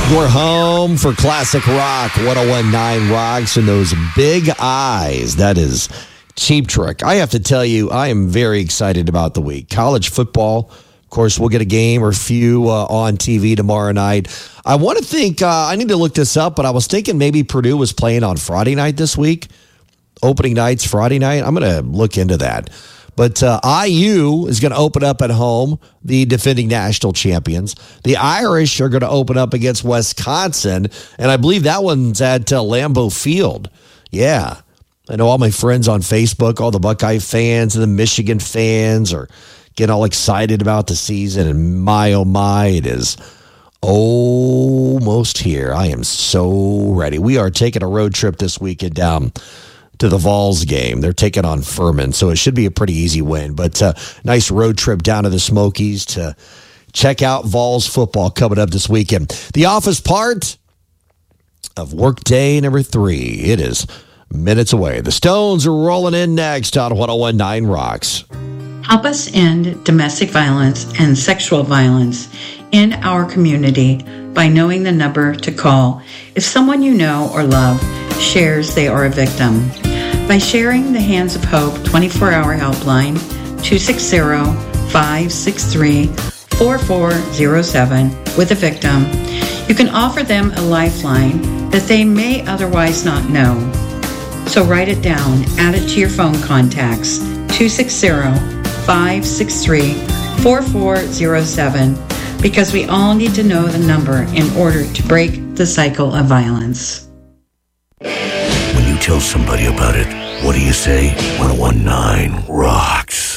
Your home for classic rock, 1019 Rocks, and those big eyes. That is Cheap Trick. I have to tell you, I am very excited about the week. College football, of course, we'll get a game or a few on TV tomorrow night. I want to think, I need to look this up, but I was thinking maybe Purdue was playing on Friday night this week. Opening night's Friday night. I'm going to look into that. But IU is going to open up at home, the defending national champions. The Irish are going to open up against Wisconsin, and I believe that one's at Lambeau Field. Yeah. I know all my friends on Facebook, all the Buckeye fans and the Michigan fans are getting all excited about the season, and my, oh my, it is almost here. I am so ready. We are taking a road trip this weekend down to the Vols game. They're taking on Furman, so it should be a pretty easy win. But nice road trip down to the Smokies to check out Vols football coming up this weekend. The office part of workday number 3. It is minutes away. The Stones are rolling in next on 1019 Rocks. Help us end domestic violence and sexual violence in our community by knowing the number to call if someone you know or love shares they are a victim. By sharing the Hands of Hope 24-hour helpline, 260-563-4407 with a victim, you can offer them a lifeline that they may otherwise not know. So write it down, add it to your phone contacts, 260-563-4407, because we all need to know the number in order to break the cycle of violence. When you tell somebody about it, what do you say? 1019 Rocks.